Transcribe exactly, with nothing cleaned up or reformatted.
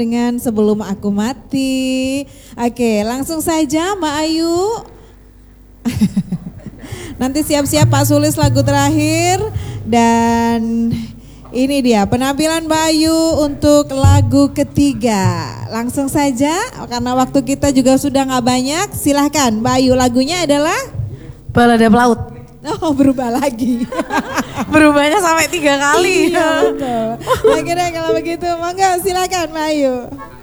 dengan Sebelum Aku Mati. Oke, langsung saja Mbak Ayu. Nanti siap-siap Pak Sulis lagu terakhir. Dan ini dia penampilan Mbak Ayu untuk lagu ketiga. Langsung saja karena waktu kita juga sudah gak banyak. Silahkan Mbak Ayu, lagunya adalah Balada Pelaut. Oh, berubah lagi. Berubahnya sampai tiga kali. Iya betul. Akhirnya kalau begitu, monggo silakan Mbak Ayu.